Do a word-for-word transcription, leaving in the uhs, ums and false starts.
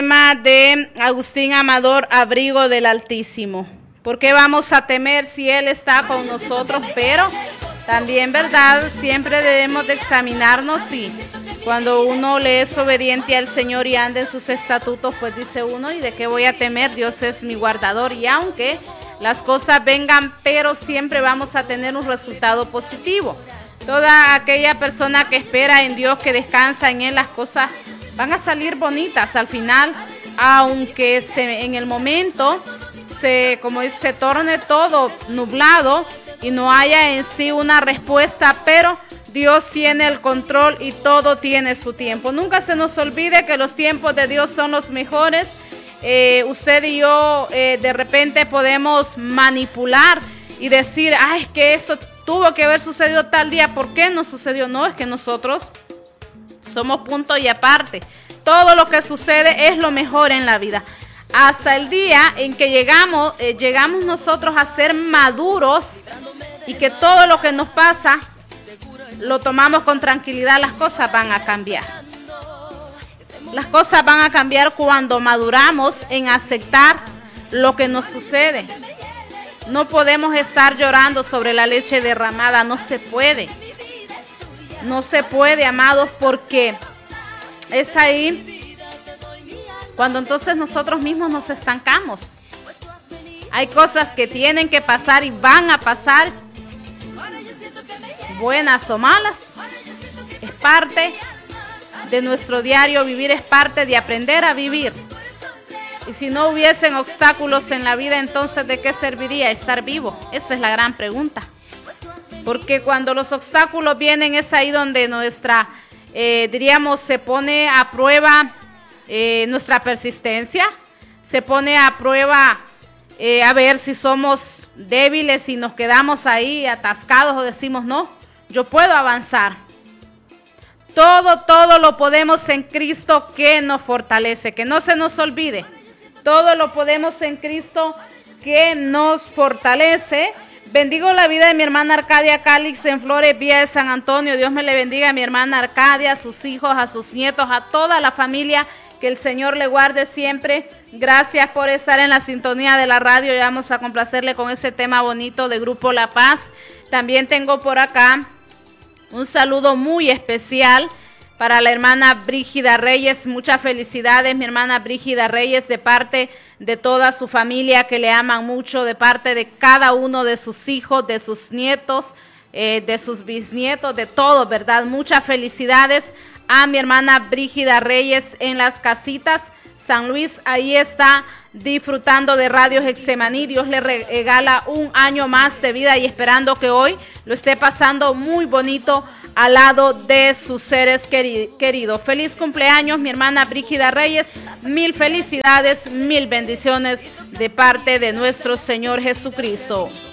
tema de Agustín Amador, abrigo del Altísimo. ¿Por qué vamos a temer si Él está con nosotros? Pero también, ¿verdad? Siempre debemos de examinarnos y cuando uno le es obediente al Señor y anda en sus estatutos, pues dice uno, ¿y de qué voy a temer? Dios es mi guardador. Y aunque las cosas vengan, pero siempre vamos a tener un resultado positivo. Toda aquella persona que espera en Dios, que descansa en Él, las cosas van a salir bonitas al final, aunque se, en el momento se, como es, se torne todo nublado y no haya en sí una respuesta, pero Dios tiene el control y todo tiene su tiempo. Nunca se nos olvide que los tiempos de Dios son los mejores. Eh, usted y yo eh, de repente podemos manipular y decir, ay, es que esto tuvo que haber sucedido tal día. ¿Por qué no sucedió? No, es que nosotros somos punto y aparte. Todo lo que sucede es lo mejor en la vida. Hasta el día en que llegamos, eh, llegamos nosotros a ser maduros y que todo lo que nos pasa lo tomamos con tranquilidad, las cosas van a cambiar. Las cosas van a cambiar cuando maduramos en aceptar lo que nos sucede. No podemos estar llorando sobre la leche derramada, no se puede. No se puede, amados, porque es ahí cuando entonces nosotros mismos nos estancamos. Hay cosas que tienen que pasar y van a pasar, buenas o malas. Es parte de nuestro diario vivir, es parte de aprender a vivir. Y si no hubiesen obstáculos en la vida, entonces ¿de qué serviría estar vivo? Esa es la gran pregunta. Porque cuando los obstáculos vienen es ahí donde nuestra, eh, diríamos, se pone a prueba eh, nuestra persistencia, se pone a prueba eh, a ver si somos débiles y nos quedamos ahí atascados o decimos no, yo puedo avanzar. Todo, todo lo podemos en Cristo que nos fortalece, que no se nos olvide. Todo lo podemos en Cristo que nos fortalece. Bendigo la vida de mi hermana Arcadia Cálix en Flores, Vía de San Antonio. Dios me le bendiga a mi hermana Arcadia, a sus hijos, a sus nietos, a toda la familia. Que el Señor le guarde siempre. Gracias por estar en la sintonía de la radio. Y vamos a complacerle con ese tema bonito de Grupo La Paz. También tengo por acá un saludo muy especial para la hermana Brígida Reyes. Muchas felicidades, mi hermana Brígida Reyes, de parte de toda su familia que le aman mucho, de parte de cada uno de sus hijos, de sus nietos, eh, de sus bisnietos, de todos, ¿verdad? Muchas felicidades a mi hermana Brígida Reyes en Las Casitas, San Luis. Ahí está disfrutando de Radio Getsemaní. Dios le regala un año más de vida y esperando que hoy lo esté pasando muy bonito al lado de sus seres queridos. Feliz cumpleaños, mi hermana Brígida Reyes. Mil felicidades, mil bendiciones de parte de nuestro Señor Jesucristo.